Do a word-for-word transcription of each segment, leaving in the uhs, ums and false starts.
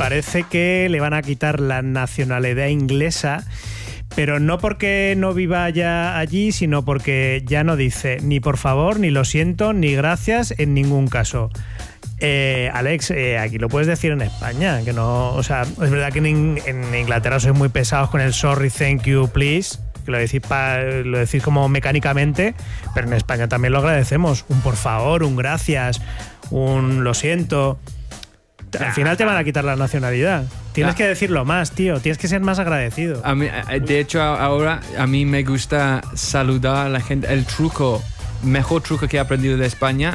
parece que le van a quitar la nacionalidad inglesa, pero no porque no viva ya allí, sino porque ya no dice ni por favor, ni lo siento, ni gracias en ningún caso. Eh, Alex, eh, aquí lo puedes decir en España, que no, o sea, es verdad que en, en Inglaterra sois muy pesados con el sorry, thank you, please, que lo decís, pa, lo decís como mecánicamente, pero en España también lo agradecemos. Un por favor, un gracias, un lo siento. Al final te van a quitar la nacionalidad. Tienes que decirlo más, tío. Tienes que ser más agradecido. A mí, de hecho, ahora a mí me gusta saludar a la gente. El truco, mejor truco que he aprendido de España,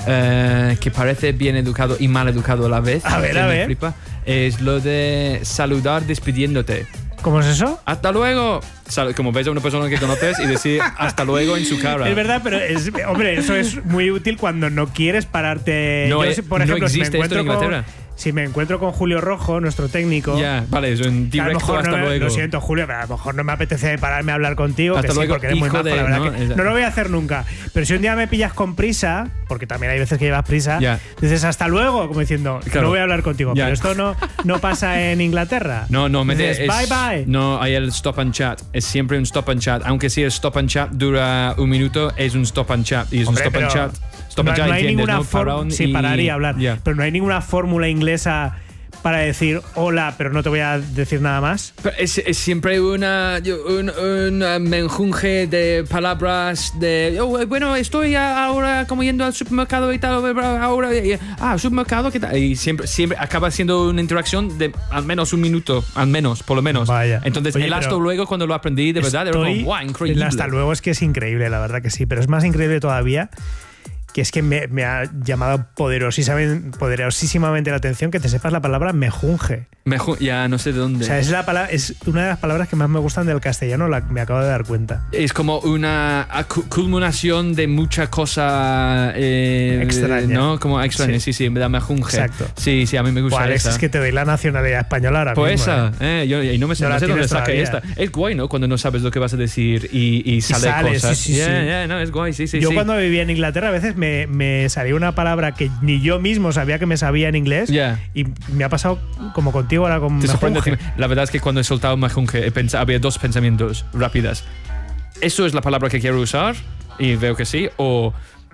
eh, que parece bien educado y mal educado a la vez. A ver, a ver. Flipa, es lo de saludar despidiéndote. ¿Cómo es eso? ¡Hasta luego! Como ves a una persona que conoces y decir hasta luego en su cara. Es verdad, pero es, hombre, eso es muy útil cuando no quieres pararte. No, Yo, por ejemplo, no existe si me esto en Inglaterra. Con, si me encuentro con Julio Rojo, nuestro técnico. Ya, yeah, vale, es un directo hasta no, luego. Lo siento, Julio, pero a lo mejor no me apetece pararme a hablar contigo. Hasta que luego, sí, porque eres muy majo, de, la verdad ¿no? que no lo voy a hacer nunca. Pero si un día me pillas con prisa, porque también hay veces que llevas prisa, yeah. dices hasta luego, como diciendo, claro. No voy a hablar contigo. Yeah. Pero esto no, no pasa en Inglaterra. No, no, me dices, es, bye bye. No, hay el stop and chat. Es siempre un stop and chat. Aunque si el stop and chat dura un minuto, es un stop and chat. Y es Hombre, un stop and chat. Stop no, and chat, no hay ninguna ¿no? fórmula. Sí, parar y hablar. Yeah. Pero no hay ninguna fórmula inglesa para decir hola, pero no te voy a decir nada más. Pero es, es siempre una, un, un menjunje de palabras de oh, bueno, estoy ahora como yendo al supermercado y tal, ahora ah, supermercado, ¿qué tal? Y siempre, siempre acaba siendo una interacción de al menos un minuto, al menos, por lo menos. Vaya. Entonces, Oye, el hasta luego cuando lo aprendí, de verdad, era como, wow, increíble. El hasta luego es que es increíble, la verdad que sí, pero es más increíble todavía que es que me, me ha llamado poderosísimamente, poderosísimamente la atención que te sepas la palabra mejunje. Meju ya no sé de dónde. O sea, es, la palabra, es una de las palabras que más me gustan del castellano, la, me acabo de dar cuenta. Es como una culminación de mucha cosa eh, extraña. ¿No? Como extraña, sí, sí, sí, me da mejunje. Exacto. Sí, sí, a mí me gusta Alex, esa. es que te doy la nacionalidad española ahora pues mismo. Pues esa, eh. Eh, yo, y no me sé, no no sé dónde saqué esta. Es guay, ¿no? Cuando no sabes lo que vas a decir y, y sale, y sale cosas. Sí, sí, yeah, sí. Yeah, no, es guay, sí, sí. Yo sí. cuando vivía en Inglaterra a veces me, me salía una palabra que ni yo mismo sabía que me sabía en inglés yeah. y me ha pasado como contigo ahora con mejunje. La verdad es que cuando he soltado mejunje he pensado, había dos pensamientos rápidas. ¿Eso es la palabra que quiero usar? Y veo que sí. O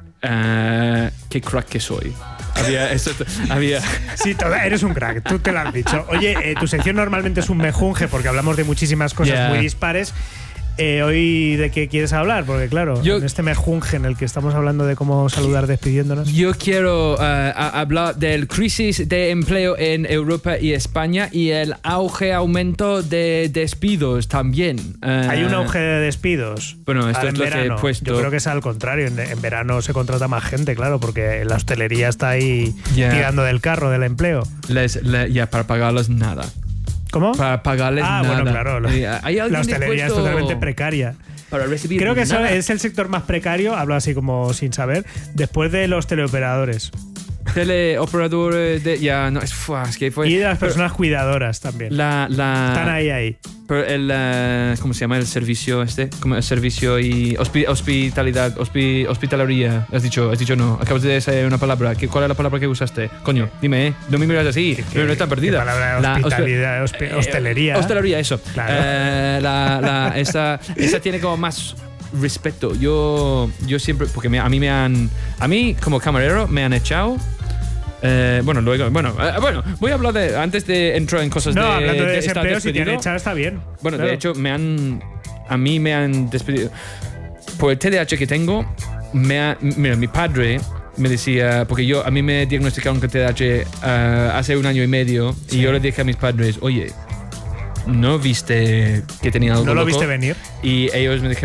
uh, qué crack que soy. Había, eso, había... Sí, toda, eres un crack, tú te lo has dicho. Oye, eh, tu sección normalmente es un mejunje porque hablamos de muchísimas cosas yeah. muy dispares. Eh, ¿Hoy de qué quieres hablar? Porque claro, yo, en este mejunje en el que estamos hablando de cómo saludar despidiéndonos. Yo quiero uh, a, hablar del crisis de empleo en Europa y España y el auge, aumento de despidos también. Uh, ¿Hay un auge de despidos? Bueno, esto Ahora, es lo verano, que he puesto. Yo creo que es al contrario. En, en verano se contrata más gente, claro, porque la hostelería está ahí yeah. tirando del carro del empleo. Les, le, ya, para pagarles nada. ¿Cómo? Para pagarles ah, nada. bueno, claro. Lo, ¿Hay la hostelería es totalmente precaria. Para recibir Creo que nada. es el sector más precario, hablo así como sin saber, después de los teleoperadores. Teleoperadores de... Ya, no, es, es que fue... Y de las personas pero, cuidadoras también. La, la, Están ahí, ahí. Pero el... Uh, ¿Cómo se llama? El servicio este. Como el servicio y... Hospi, hospitalidad. Hospi, hospitalaría. Has dicho, has dicho no. Acabas de decir una palabra. ¿Cuál es la palabra que usaste? Coño, dime, ¿eh? No me miras así. Pero no está perdida. La palabra hospitalidad, hospi, eh, hostelería. Hostelería, eso. Claro. Uh, la, la, esa, esa tiene como más... respeto. Yo, yo siempre... Porque me, a mí me han... A mí, como camarero, me han echado... Eh, bueno, luego, bueno, eh, bueno, voy a hablar de antes de entrar en cosas no, de, hablando de, de desempleo, si te han echado está bien. Bueno, claro. De hecho, me han, a mí me han despedido por el T D A H que tengo. Me ha, mira, mi padre me decía, porque yo a mí me diagnosticaron con T D A H uh, hace un año y medio sí. Y yo le dije a mis padres, oye, ¿no viste que tenía algo ¿No lo loco? viste venir? Y ellos me dijeron